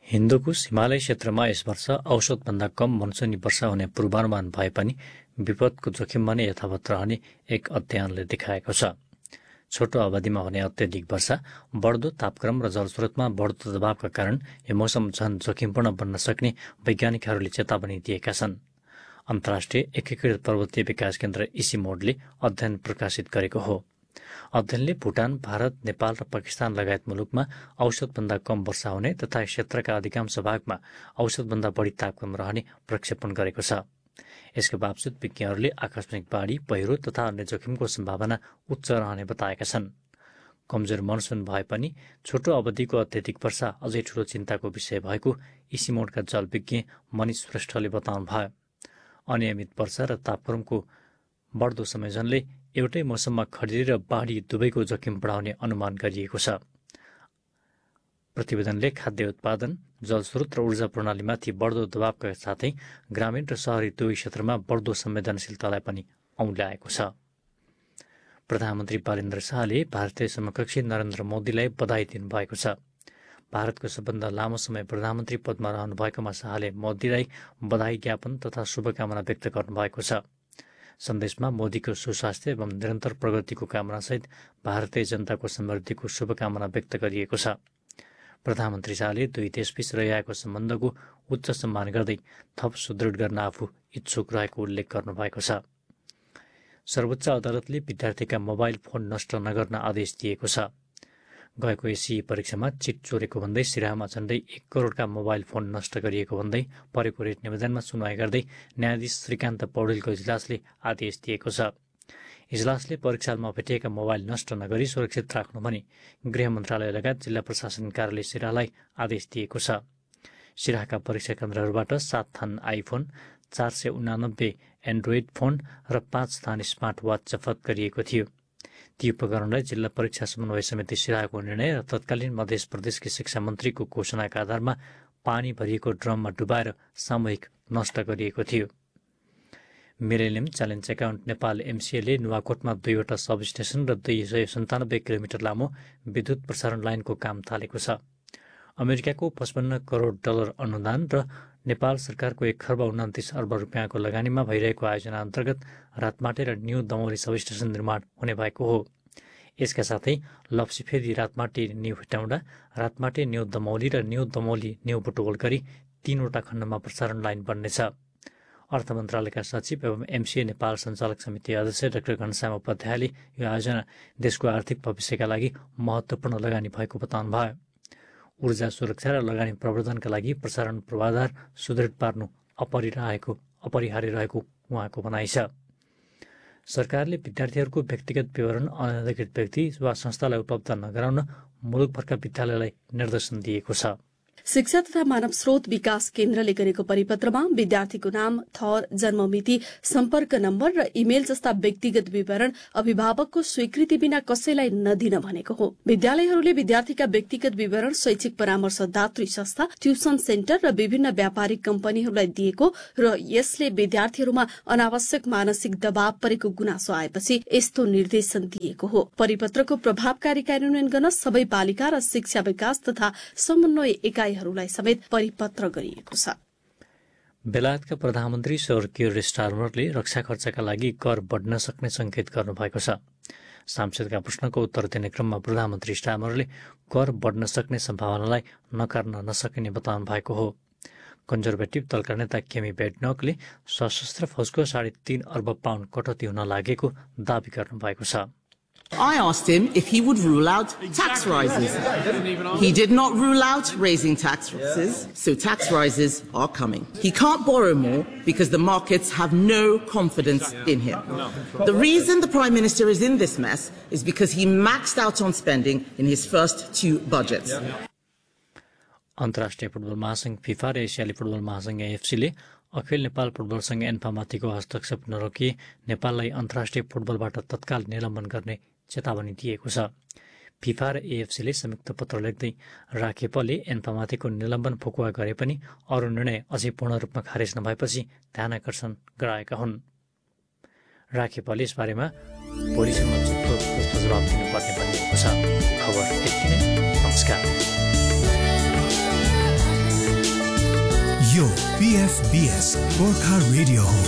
हिन्दुकुश हिमालय क्षेत्रमा यस वर्ष औसतभन्दा कम मनसुनी वर्षा हुने पूर्वानुमान भए पनि विपदको जोखिममा नै यथावत रहने एक अध्ययनले देखाएको छ। छोटो अवधिमा हुने अत्यधिक वर्षा, बढ्दो तापक्रम र जलस्रोतमा बढ्दो दबावका कारण यो मौसम झन जोखिमपूर्ण बन्न सक्ने वैज्ञानिकहरूले चेतावनी दिएका छन्। अन्तर्राष्ट्रिय एकीकृत पर्वतीय विकास केन्द्र इसिमोडले अध्ययन प्रकाशित गरेको हो। अध्ययनले भुटान, भारत, नेपाल र पाकिस्तान लगायत मुलुकमा औसतभन्दा कम वर्षा हुने तथा क्षेत्रका अधिकांश भागमा औसतभन्दा बढी तापक्रम रहने प्रक्षेपण गरेको छ। यसको बावजुद विज्ञहरूले आकस्मिक बाढी, पहिरो तथा अन्य जोखिमको सम्भावना उच्च रहने बताएका छन्। कमजोर मनसुन भए पनि छोटो अवधिको अत्यधिक वर्षा अझै ठूलो चिन्ताको विषय भएको इसिमोडका जलविज्ञ मनिष श्रेष्ठले बताउनुभयो। अनियमित वर्षा र तापक्रमको बढ्दो संयोजनले एउटै मौसममा खडेरी र बाढी दुवैको जोखिम बढाउने अनुमान गरिएको छ। प्रतिवेदनले खाद्य उत्पादन, जलस्रोत र ऊर्जा प्रणालीमाथि बढ्दो दबावका साथै ग्रामीण र शहरी दुवै क्षेत्रमा बढ्दो संवेदनशीलतालाई पनि औँल्याएको छ। प्रधानमन्त्री बालेन्द्र शाहले भारतीय समकक्षी नरेन्द्र मोदीलाई बधाई दिनुभएको छ। भारतको सबभन्दा लामो समय प्रधानमन्त्री पदमा रहनुभएकोमा शाहले मोदीलाई बधाई ज्ञापन तथा शुभकामना व्यक्त गर्नुभएको छ। सन्देशमा मोदीको सुस्वास्थ्य एवं निरन्तर प्रगतिको कामनासहित भारतीय जनताको समृद्धिको शुभकामना व्यक्त गरिएको छ। प्रधानमन्त्री शाहले दुई देशबीच रहिआएको सम्बन्धको उच्च सम्मान गर्दै थप सुदृढ गर्न आफू इच्छुक रहेको उल्लेख गर्नुभएको छ। सर्वोच्च अदालतले विद्यार्थीका मोबाइल फोन नष्ट नगर्न आदेश दिएको छ। गएको एसई परीक्षामा चिट चोरेको भन्दै सिराहामा झण्डै 1 करोडका मोबाइल फोन नष्ट गरिएको भन्दै परेको रिट निवेदनमा सुनवाई गर्दै न्यायाधीश श्रीकान्त पौडेलको इजलासले आदेश दिएको छ। इजलासले परीक्षामा भेटिएका मोबाइल नष्ट नगरी सुरक्षित राख्नु भनी गृह मन्त्रालय लगायत जिल्ला प्रशासन कार्यालय सिराहालाई आदेश दिएको छ। सिराहाका परीक्षा केन्द्रहरूबाट 7 थान आइफोन, 489 एन्ड्रोइड फोन र 5 थान स्मार्ट वाच जफत गरिएको थियो। ती उपकरणलाई जिल्ला परीक्षा समन्वय समिति सिराहाको निर्णय र तत्कालीन मध्य प्रदेशकी शिक्षा मन्त्रीको घोषणाका आधारमा पानी भरिएको ड्रममा डुबाएर सामूहिक नष्ट गरिएको थियो। Millennium challenge account Nepal एमसिएले नुवाकोटमा 2वटा sub station र 297 किलोमिटर लामो विद्युत प्रसारण लाइनको काम थालेको छ। अमेरिकाको 55 करोड डलर अनुदान र नेपाल सरकारको 1 खर्ब 29 अर्ब रुपियाँको लगानीमा भइरहेको आयोजना अन्तर्गत रातमाटे र न्यू दमौली सब स्टेशन निर्माण हुने भएको हो। यसका साथै लप्सीफेदी रातमाटे न्यू हेटौँडा, रातमाटे न्यू दमौली र न्यू दमौली न्यू बुटवल गरी 3वटा खण्डमा प्रसारण लाइन बन्नेछ। अर्थ मन्त्रालयका सचिव एवं एमसिए नेपाल सञ्चालक समिति अध्यक्ष डाक्टर घनश्याम उपाध्यायले यो आयोजना देशको आर्थिक भविष्यका लागि महत्त्वपूर्ण लगानी भएको बताउनुभयो। ऊर्जा सुरक्षा र लगानी प्रवर्धनका लागि प्रसारण पूर्वाधार सुदृढ पार्नु अपरिहार्य रहेको उहाँको भनाइ छ। सरकारले विद्यार्थीहरूको व्यक्तिगत विवरण अनधिकृत व्यक्ति वा संस्थालाई उपलब्ध नगराउन मुलुकभरका विद्यालयलाई निर्देशन दिएको छ। शिक्षा तथा मानव स्रोत विकास केन्द्रले गरेको परिपत्रमा विद्यार्थीको नाम, थर, जन्ममिति, सम्पर्क नम्बर र इमेल जस्ता व्यक्तिगत विवरण अभिभावकको स्वीकृति बिना कसैलाई नदिन भनेको हो। विद्यालयहरूले विद्यार्थीका व्यक्तिगत विवरण शैक्षिक परामर्शदात्री संस्था, ट्युसन सेन्टर र विभिन्न व्यापारिक कम्पनीहरूलाई दिएको र यसले विद्यार्थीहरूमा अनावश्यक मानसिक दबाव परेको गुनासो आएपछि यस्तो निर्देशन दिएको हो। परिपत्रको प्रभावकारी कार्यान्वयन गर्न सबै पालिका र शिक्षा विकास तथा समन्वय एकाइ समेत परिपत्र गरिएको छ। बेलायतका प्रधानमन्त्री सर कियर स्टारमरले रक्षा खर्चका लागि कर बढ्न सक्ने संकेत गर्नुभएको छ। सांसदका प्रश्नको उत्तर दिने क्रममा प्रधानमन्त्री स्टारमरले कर बढ्न सक्ने सम्भावनालाई नकार्न नसकिने बताउनु भएको हो। कन्जर्भेटिभ दलका नेता केमी बेडनकले सशस्त्र फौजको 3.5 अर्ब पाउन्ड कटौती हुन लागेको दावी गर्नुभएको छ। I asked him if he would rule out tax rises. He did not rule out raising taxes, so tax rises are coming. He can't borrow more because the markets have no confidence in him. The reason the Prime Minister is in this mess is because he maxed out on spending in his first 2 budgets. अन्तर्राष्ट्रिय football महासंघ FIFA र एसियाली football महासंघ एएफसीले अखिल Nepal football संघ एन्फामाथिको हस्तक्षेप नरोकी नेपाललाई अन्तर्राष्ट्रिय फुटबलबाट तत्काल निलम्बन गर्ने चेतावनी दिएको छ। फिफा र एएफसीले संयुक्त पत्र लेख्दै राखेपले एन्फामाथिको निलम्बन फुकुवा गरे पनि अरू निर्णय अझै पूर्ण रूपमा खारेज नभएपछि ध्यान आकर्षण गराएका हुन्। राखेपले यसबारेमा भोलिसम्म जवाब दिनुपर्ने भनिएको छ। खबर यति नै। नमस्कार। यो PFBS गोर्खा रेडियो हो।